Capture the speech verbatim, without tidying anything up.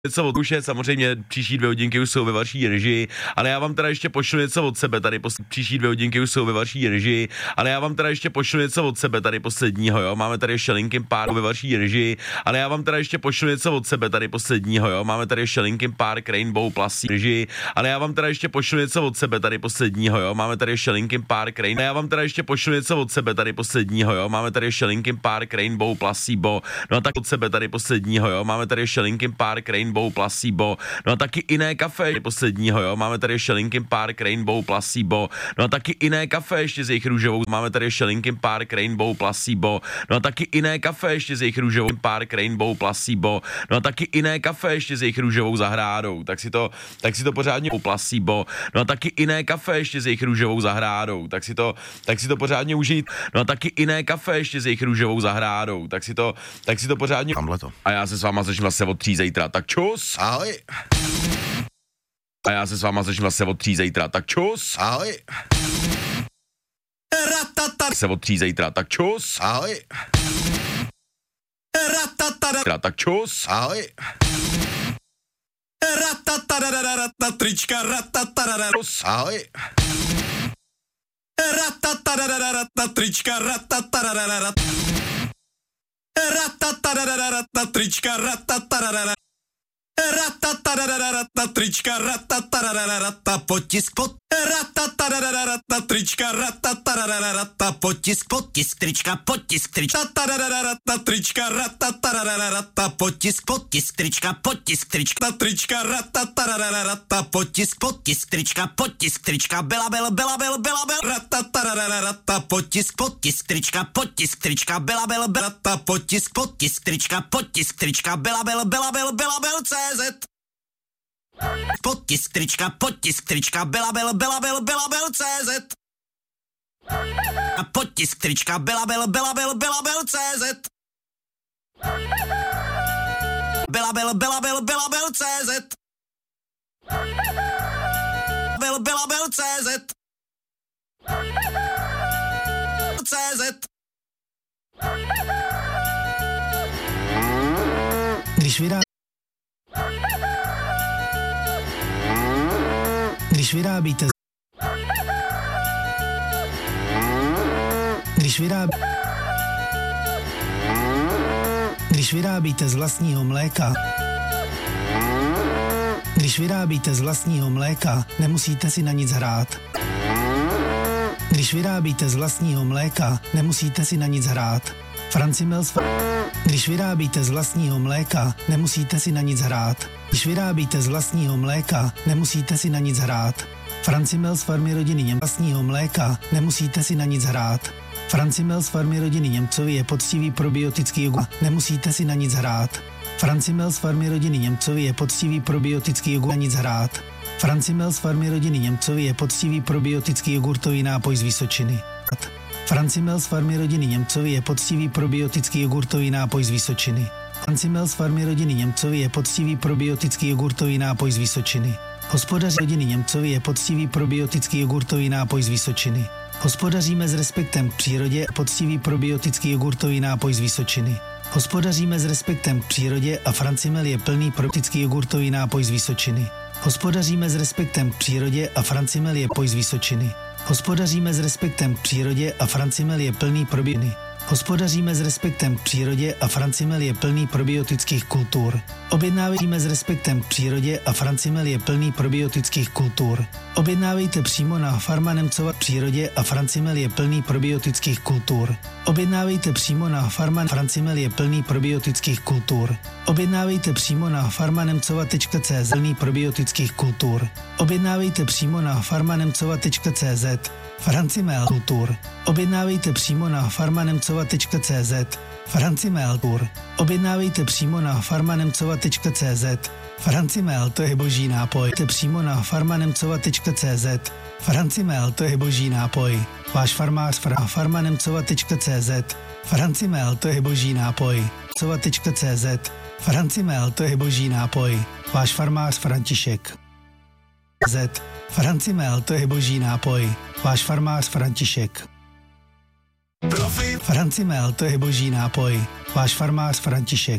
něco od už je, samozřejmě příští dvě hodinky už jsou ve vaší režii, ale já vám teda ještě pošlu něco od sebe, tady pos... příští dvě hodinky už jsou ve vaší režii, ale já vám teda ještě pošlu něco od sebe, tady posledního, jo, máme tady ještě Linkin Park ve vaší režii, ale já vám teda ještě pošlu něco od sebe, tady posledního, jo, máme tady ještě Linkin Park, Rainbow, Plasí režii, ale já vám teda ještě pošlu něco od sebe, tady posledního, jo, máme tady ještě Linkin Park, Rain, já vám teda ještě pošlu něco od sebe, tady posledního, jo, máme tady ještě Linkin Park, Rainbow, Placebo, no a tak od sebe tady posledního, jo, máme tady ještě Linkin Park, Rainbow, Placebo, no a taky jiné kafe posledního, jo, máme tady ještě Linkin Park, Rainbow, Placebo, no a taky jiné kafe ještě z jejich růžovou, máme tady ještě Linkin Park, Rainbow, Placebo, no a taky jiné kafe ještě z jejich růžovou, Park, Rainbow, Placebo, no a taky jiné kafe ještě z jejich růžovou zahrádou, tak si to, tak si to pořádně Placebo, no a taky jiné kafe ještě z jejich růžovou zahrádou, tak si to, tak si to pořádně užít, no a taky jiné kafe ještě z jejich růžovou zahrádou, tak si to, tak si to pořádně. Tamhleto. A já se s váma začnu zase od tří zítra, tak čus. Ahoj. A já se s váma začnu zase od tří zítra, tak čus. Ahoj. Ratata. Se od tří zítra, tak čus. Ahoj. Ratata. Tak čus. Ahoj. Ratata trička, ratata. Ahoj. Ratata trička, ratata. Ratata trička, ratata. Ratata trička, ratata. Potisk pod. Ratata trička, ratata. Potisk, potisk, trička, potisk, trička. Ratata trička, ratata. Potisk, potisk, trička, potisk, trička. Trička, ratata. Potisk, potisk, trička, potisk, trička. Byla, byl, byla, byl, byla, byl. Ratata. Potisk, potisk, trička, potisk, trička. Byla, byl, byla. Potisk, potisk, trička, potisk, trička. Byla, byl, byla, byl, byla, byl, C Z. Potisk, trička, potisk, trička. Byla, byl, byla, byl, byla, byl, C Z. A potisk, trička. Byla, byl, byla, byl, byla, byl, C Z. Byla, byl, byla, byl, byla, byl, C Z. Byl, byla, byl, C Z. C Z. Když vydá... Když vyrábíte... Když vyrábí... Když vyrábíte z vlastního mléka... Když vyrábíte z vlastního mléka, nemusíte si na nic hrát. Když vyrábíte z vlastního mléka, nemusíte si na nic hrát. Francimels... Když vyrábíte z vlastního mléka, nemusíte si na nic hrát. Když vyrábíte z vlastního mléka, nemusíte si na nic hrát. Francimel z farmy rodiny Něm vlastního mléka, nemusíte si na nic hrát. Francimel z farmy rodiny Němcovi je poctivý probiotický jogurt, nemusíte si na nic hrát. Francimel z farmy rodiny Němcovi je poctivý probiotický jogurt, na nic hrát. Francimel z farmy rodiny Němcovi je poctivý probiotický jogurtový nápoj z Vysočiny. Francimel z farmy rodiny Němcovi je poctivý probiotický jogurtový nápoj z Vysočiny. Francimel z farmy rodiny Němcovi je poctivý probiotický jogurtový nápoj z Vysočiny. Hospodař rodiny Němcovi je poctivý probiotický jogurtový nápoj z Vysočiny. Hospodaříme s respektem k přírodě a poctivý probiotický jogurtový nápoj z Vysočiny. Hospodaříme s respektem k přírodě a Francimel je plný probiotický jogurtový nápoj z Vysočiny. Hospodaříme s respektem k přírodě a Francimel je poj z Vysočiny. Hospodaříme s respektem k přírodě a Francimel je plný probiotických. Hospodaříme s respektem k přírodě a Francimel je plný probiotických kultur. Objednávejme s respektem k přírodě a Francimel je plný probiotických kultur. Objednávejte přímo na Farma Nemcova přírodě a Francimel je plný probiotických kultur. Objednávejte přímo na Farma Francimel je plný probiotických kultur. Objednávejte přímo na farmanemcova.cz plný probiotických kultur. Objednávejte přímo na farmanemcova.cz Francimel kultur. Objednávejte přímo na farmanemcova.cz Francimel kultur. Objednávejte přímo na farmanemcova.cz Francimel, to je boží nápoj. Objednávejte přímo na farmanemcova.cz Francimel, to je boží nápoj. Váš farmář fra farmanemcova.cz Francimel, to je boží nápoj. Cova.cz Francimel, to je boží nápoj. Váš farmář František. Z. Francimel, to je boží nápoj. Váš farmář František. Francimel, to je boží nápoj. Váš farmář František.